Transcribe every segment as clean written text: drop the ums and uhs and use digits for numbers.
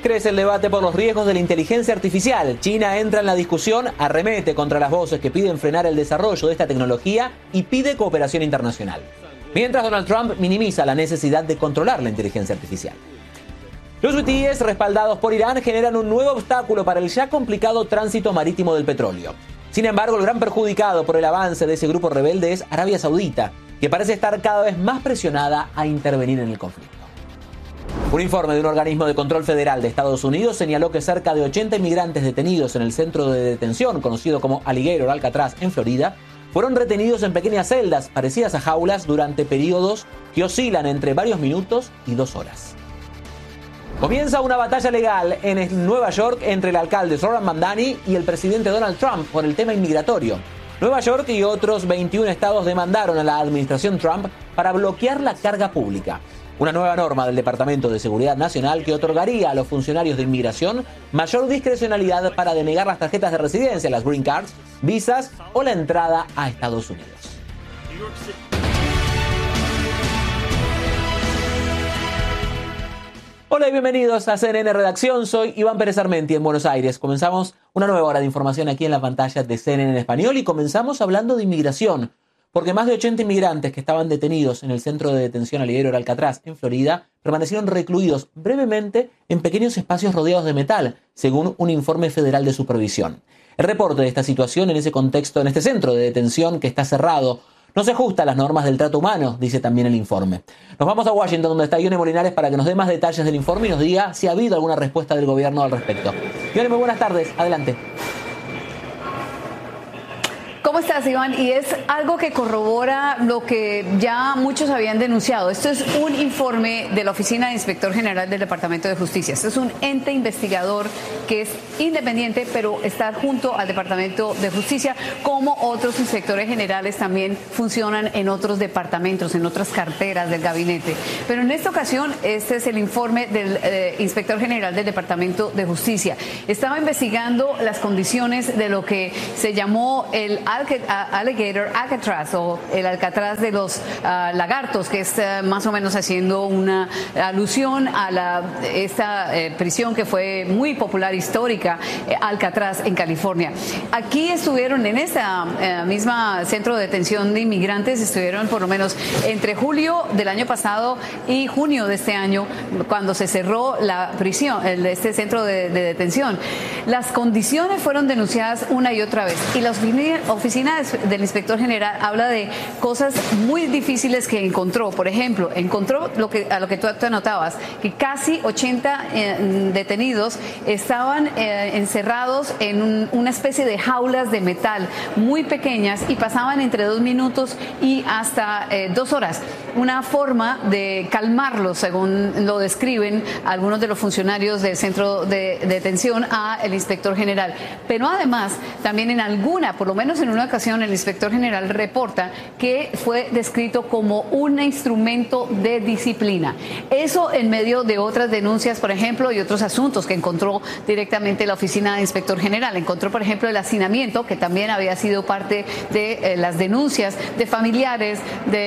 Crece el debate por los riesgos de la inteligencia artificial. China entra en la discusión, arremete contra las voces que piden frenar el desarrollo de esta tecnología y pide cooperación internacional. Mientras Donald Trump minimiza la necesidad de controlar la inteligencia artificial. Los hutíes, respaldados por Irán, generan un nuevo obstáculo para el ya complicado tránsito marítimo del petróleo. Sin embargo, el gran perjudicado por el avance de ese grupo rebelde es Arabia Saudita, que parece estar cada vez más presionada a intervenir en el conflicto. Un informe de un organismo de control federal de Estados Unidos señaló que cerca de 80 inmigrantes detenidos en el centro de detención conocido como Alligator Alcatraz en Florida fueron retenidos en pequeñas celdas parecidas a jaulas durante periodos que oscilan entre varios minutos y 2 horas. Comienza una batalla legal en Nueva York entre el alcalde Zohran Mamdani y el presidente Donald Trump por el tema inmigratorio. Nueva York y otros 21 estados demandaron a la administración Trump para bloquear la carga pública. Una nueva norma del Departamento de Seguridad Nacional que otorgaría a los funcionarios de inmigración mayor discrecionalidad para denegar las tarjetas de residencia, las green cards, visas o la entrada a Estados Unidos. Hola y bienvenidos a CNN Redacción. Soy Iván Pérez Armenti en Buenos Aires. Comenzamos una nueva hora de información aquí en la pantalla de CNN en español y comenzamos hablando de inmigración. Porque más de 80 inmigrantes que estaban detenidos en el centro de detención Alligator Alcatraz en Florida permanecieron recluidos brevemente en pequeños espacios rodeados de metal, según un informe federal de supervisión. El reporte de esta situación en ese contexto, en este centro de detención que está cerrado, no se ajusta a las normas del trato humano, dice también el informe. Nos vamos a Washington, donde está Ione Molinares, para que nos dé más detalles del informe y nos diga si ha habido alguna respuesta del gobierno al respecto. Ione, muy buenas tardes. Adelante. ¿Cómo estás, Iván? Y es algo que corrobora lo que ya muchos habían denunciado. Esto es un informe de la Oficina de Inspector General del Departamento de Justicia. Esto es un ente investigador que es independiente, pero está junto al Departamento de Justicia, como otros inspectores generales también funcionan en otros departamentos, en otras carteras del gabinete. Pero en esta ocasión, este es el informe del Inspector General del Departamento de Justicia. Estaba investigando las condiciones de lo que se llamó el Alligator Alcatraz, o el Alcatraz de los lagartos, que es más o menos haciendo una alusión a esta prisión que fue muy popular, histórica, Alcatraz en California. Aquí estuvieron en esta misma centro de detención de inmigrantes, estuvieron por lo menos entre julio del año pasado y junio de este año, cuando se cerró la prisión, este centro de detención. Las condiciones fueron denunciadas una y otra vez, y la oficina del inspector general habla de cosas muy difíciles que encontró. Por ejemplo, encontró a lo que tú anotabas, que casi 80 detenidos estaban encerrados en una especie de jaulas de metal muy pequeñas y pasaban entre 2 minutos y hasta 2 horas. Una forma de calmarlos, según lo describen algunos de los funcionarios del centro de detención al inspector general. Pero además, también por lo menos en una ocasión, el inspector general reporta que fue descrito como un instrumento de disciplina. Eso en medio de otras denuncias, por ejemplo, y otros asuntos que encontró directamente la oficina de inspector general. Encontró, por ejemplo, el hacinamiento, que también había sido parte de las denuncias de familiares,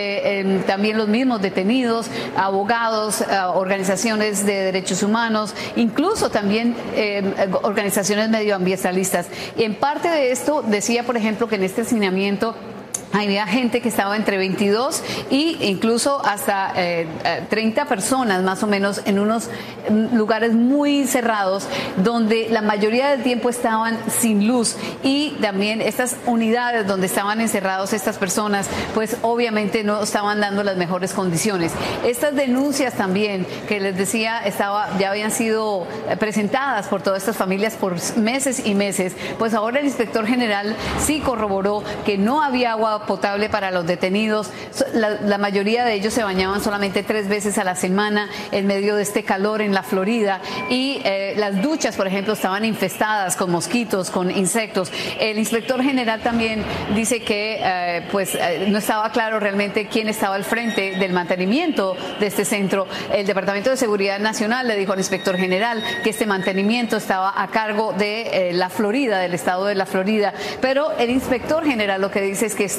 de también los mismos detenidos, abogados, organizaciones de derechos humanos, incluso también organizaciones medioambientalistas. Y en parte de esto decía, por ejemplo, que en este hacinamiento había gente que estaba entre 22 e incluso hasta 30 personas más o menos en unos lugares muy cerrados donde la mayoría del tiempo estaban sin luz, y también estas unidades donde estaban encerrados estas personas pues obviamente no estaban dando las mejores condiciones. Estas denuncias también que les decía ya habían sido presentadas por todas estas familias por meses y meses, pues ahora el inspector general sí corroboró que no había agua potable para los detenidos. La mayoría de ellos se bañaban solamente 3 veces a la semana en medio de este calor en la Florida, y las duchas, por ejemplo, estaban infestadas con mosquitos, con insectos. El inspector general también dice que no estaba claro realmente quién estaba al frente del mantenimiento de este centro. El Departamento de Seguridad Nacional le dijo al inspector general que este mantenimiento estaba a cargo de la Florida, del estado de la Florida, pero el inspector general lo que dice es que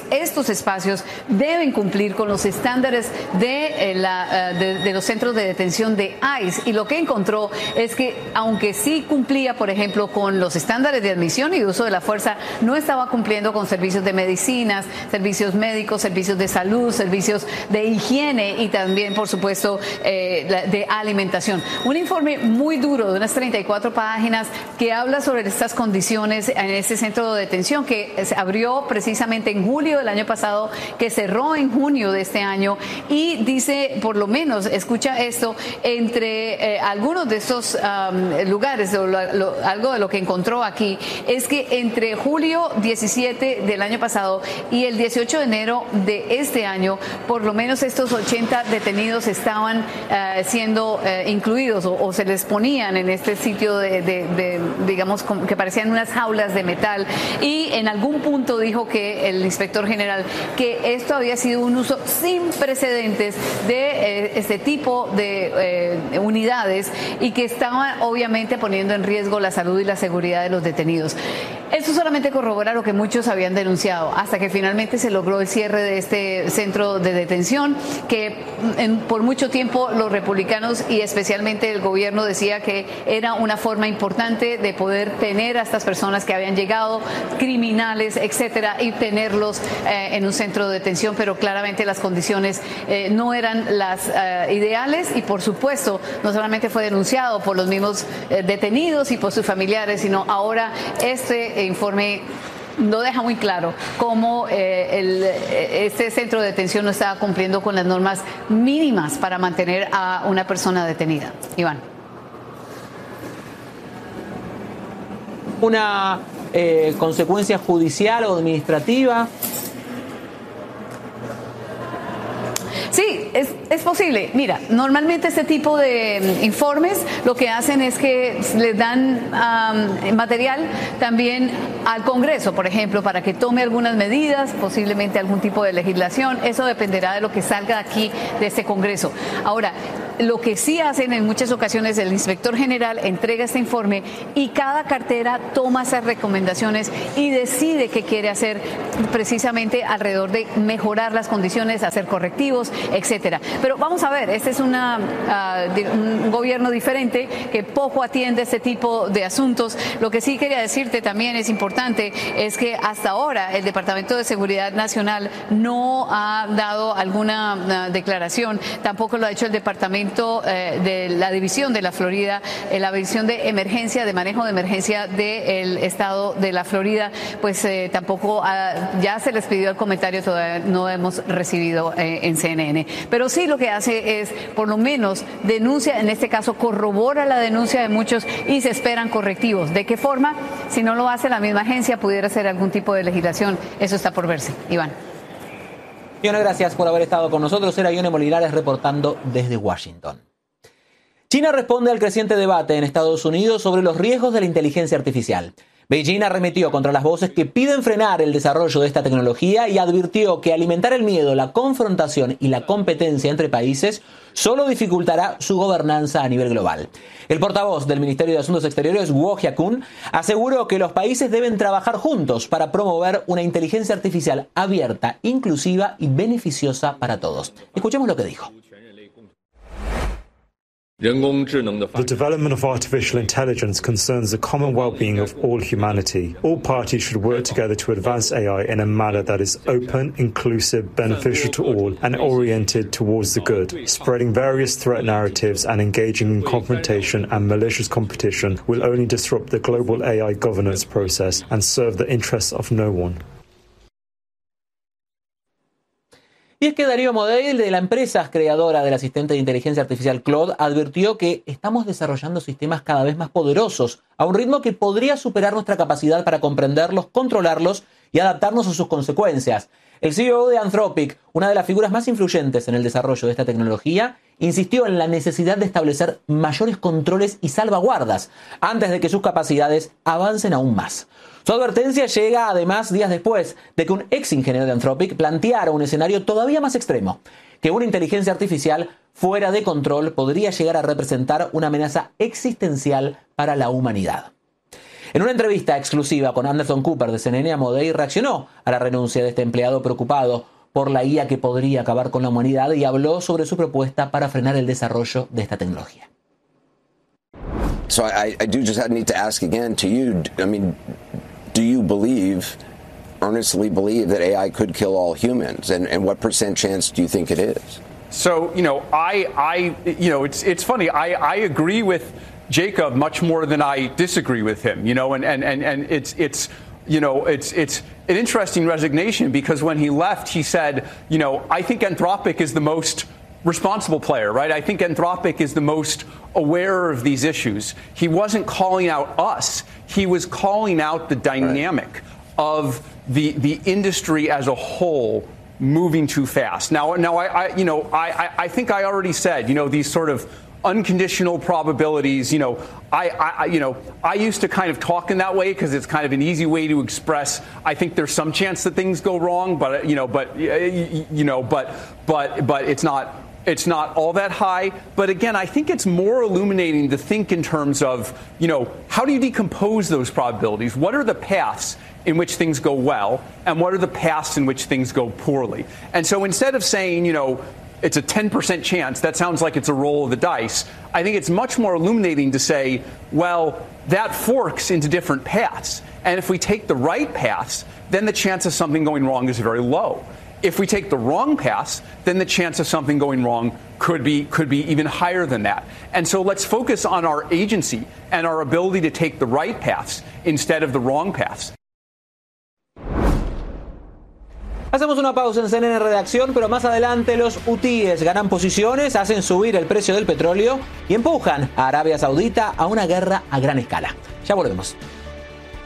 estos espacios deben cumplir con los estándares de los centros de detención de ICE. Y lo que encontró es que, aunque sí cumplía, por ejemplo, con los estándares de admisión y uso de la fuerza, no estaba cumpliendo con servicios de medicinas, servicios médicos, servicios de salud, servicios de higiene y también, por supuesto, de alimentación. Un informe muy duro de unas 34 páginas que habla sobre estas condiciones en este centro de detención que se abrió precisamente en julio del año pasado, que cerró en junio de este año, y dice, por lo menos, escucha esto, entre algunos de estos lugares, algo de lo que encontró aquí, es que entre julio 17 del año pasado y el 18 de enero de este año, por lo menos estos 80 detenidos estaban siendo incluidos o se les ponían en este sitio digamos, que parecían unas jaulas de metal, y en algún punto dijo que el inspector general que esto había sido un uso sin precedentes de este tipo de unidades y que estaba obviamente poniendo en riesgo la salud y la seguridad de los detenidos. Esto solamente corrobora lo que muchos habían denunciado, hasta que finalmente se logró el cierre de este centro de detención, que por mucho tiempo los republicanos y especialmente el gobierno decía que era una forma importante de poder tener a estas personas que habían llegado, criminales, etcétera, y tenerlos en un centro de detención, pero claramente las condiciones no eran las ideales, y por supuesto no solamente fue denunciado por los mismos detenidos y por sus familiares, sino ahora este informe no deja muy claro cómo este centro de detención no estaba cumpliendo con las normas mínimas para mantener a una persona detenida. Iván. ¿Una consecuencia judicial o administrativa? Sí, es posible. Mira, normalmente este tipo de informes lo que hacen es que les dan material también al Congreso, por ejemplo, para que tome algunas medidas, posiblemente algún tipo de legislación. Eso dependerá de lo que salga aquí de este Congreso. Ahora, lo que sí hacen en muchas ocasiones, el inspector general entrega este informe y cada cartera toma esas recomendaciones y decide qué quiere hacer precisamente alrededor de mejorar las condiciones, hacer correctivos, etcétera. Pero vamos a ver, este es un gobierno diferente que poco atiende este tipo de asuntos. Lo que sí quería decirte también es importante es que hasta ahora el Departamento de Seguridad Nacional no ha dado alguna declaración, tampoco lo ha hecho el Departamento de la División de la Florida, la División de Emergencia, de Manejo de Emergencia del Estado de la Florida, pues tampoco ya se les pidió el comentario, todavía no hemos recibido en CNN. Pero sí lo que hace es, por lo menos, denuncia, en este caso corrobora la denuncia de muchos y se esperan correctivos. ¿De qué forma? Si no lo hace la misma agencia, pudiera ser algún tipo de legislación. Eso está por verse. Iván. Ione, gracias por haber estado con nosotros. Era Ione Molinares reportando desde Washington. China responde al creciente debate en Estados Unidos sobre los riesgos de la inteligencia artificial. Beijing arremetió contra las voces que piden frenar el desarrollo de esta tecnología y advirtió que alimentar el miedo, la confrontación y la competencia entre países solo dificultará su gobernanza a nivel global. El portavoz del Ministerio de Asuntos Exteriores, Guo Jiakun, aseguró que los países deben trabajar juntos para promover una inteligencia artificial abierta, inclusiva y beneficiosa para todos. Escuchemos lo que dijo. The development of artificial intelligence concerns the common well-being of all humanity. All parties should work together to advance AI in a manner that is open, inclusive, beneficial to all, and oriented towards the good. Spreading various threat narratives and engaging in confrontation and malicious competition will only disrupt the global AI governance process and serve the interests of no one. Y es que Darío Modell, de la empresa creadora del asistente de inteligencia artificial Claude, advirtió que estamos desarrollando sistemas cada vez más poderosos, a un ritmo que podría superar nuestra capacidad para comprenderlos, controlarlos y adaptarnos a sus consecuencias. El CEO de Anthropic, una de las figuras más influyentes en el desarrollo de esta tecnología, insistió en la necesidad de establecer mayores controles y salvaguardas antes de que sus capacidades avancen aún más. Su advertencia llega además días después de que un ex ingeniero de Anthropic planteara un escenario todavía más extremo, que una inteligencia artificial fuera de control podría llegar a representar una amenaza existencial para la humanidad. En una entrevista exclusiva con Anderson Cooper de CNN, Amodei reaccionó a la renuncia de este empleado preocupado por la IA que podría acabar con la humanidad y habló sobre su propuesta para frenar el desarrollo de esta tecnología. So I do just need to ask again to you, I mean, do you earnestly believe that AI could kill all humans? And what % chance do you think it is? So, it's funny. I agree with Jacob much more than I disagree with him, and it's an interesting resignation because when he left, he said, I think Anthropic is the most responsible player, right? I think Anthropic is the most aware of these issues. He wasn't calling out us. He was calling out the dynamic of the industry as a whole moving too fast. Now I think I already said, these sort of unconditional probabilities, I used to kind of talk in that way because it's kind of an easy way to express I think there's some chance that things go wrong, but it's not all that high. But again, I think it's more illuminating to think in terms of, how do you decompose those probabilities? What are the paths in which things go well, and what are the paths in which things go poorly? And so instead of saying, it's a 10% chance, that sounds like it's a roll of the dice, I think it's much more illuminating to say, well, that forks into different paths. And if we take the right paths, then the chance of something going wrong is very low. If we take the wrong paths, then the chance of something going wrong could be even higher than that. And so let's focus on our agency and our ability to take the right paths instead of the wrong paths. Hacemos una pausa en CNN Redacción, pero más adelante los hutíes ganan posiciones, hacen subir el precio del petróleo y empujan a Arabia Saudita a una guerra a gran escala. Ya volvemos.